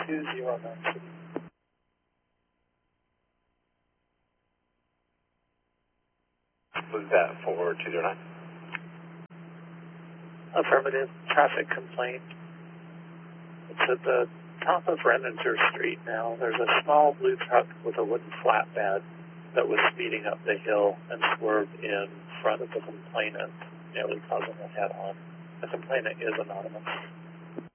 209. Move that for 209. Affirmative. Traffic complaint. It's at the top of Renninger Street now. There's a small blue truck with a wooden flatbed that was speeding up the hill and swerved in front of the complainant, nearly causing a head-on. The complainant is anonymous.